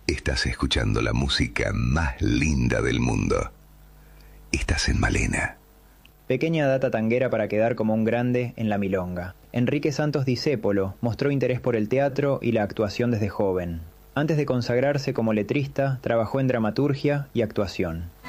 Estás escuchando la música más linda del mundo. Estás en Malena. Pequeña data tanguera para quedar como un grande en la milonga. Enrique Santos Discépolo mostró interés por el teatro y la actuación desde joven. Antes de consagrarse como letrista, trabajó en dramaturgia y actuación.